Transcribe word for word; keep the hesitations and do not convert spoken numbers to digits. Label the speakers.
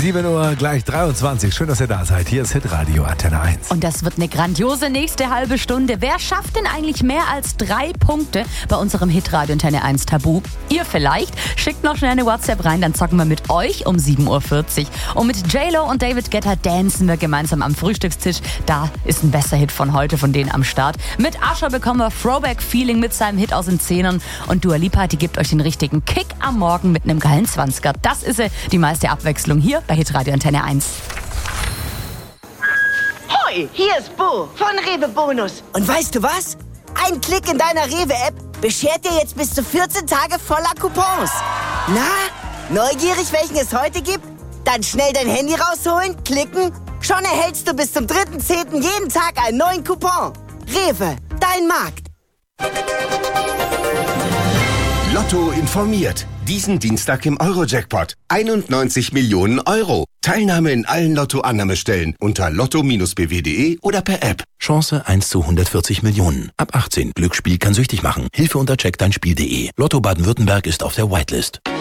Speaker 1: sieben Uhr gleich dreiundzwanzig. Schön, dass ihr da seid. Hier ist Hitradio Antenne eins.
Speaker 2: Und das wird eine grandiose nächste halbe Stunde. Wer schafft denn eigentlich mehr als drei Punkte bei unserem Hitradio Antenne eins Tabu? Ihr vielleicht. Schickt noch schnell eine WhatsApp rein, dann zocken wir mit euch um sieben Uhr vierzig. Und mit J-Lo und David Guetta dancen wir gemeinsam am Frühstückstisch. Da ist ein besser Hit von heute von denen am Start. Mit Usher bekommen wir Throwback-Feeling mit seinem Hit aus den Zehnern. Und Dua Lipa, die gibt euch den richtigen Kick am Morgen mit einem geilen Zwanziger. Das ist sie, die meiste Abwechslung hier bei Hitradio Antenne eins.
Speaker 3: Hoi, hier ist Bo von Rewe Bonus.
Speaker 4: Und weißt du was? Ein Klick in deiner Rewe-App beschert dir jetzt bis zu vierzehn Tage voller Coupons. Na, neugierig, welchen es heute gibt? Dann schnell dein Handy rausholen, klicken. Schon erhältst du bis zum dritten zehnten jeden Tag einen neuen Coupon. Rewe, dein Markt.
Speaker 5: Lotto informiert. Diesen Dienstag im Euro-Jackpot. einundneunzig Millionen Euro. Teilnahme in allen Lotto-Annahmestellen unter lotto b w punkt de oder per App.
Speaker 6: Chance eins zu hundertvierzig Millionen. Ab achtzehn. Glücksspiel kann süchtig machen. Hilfe unter check dein spiel punkt de. Lotto Baden-Württemberg ist auf der Whitelist.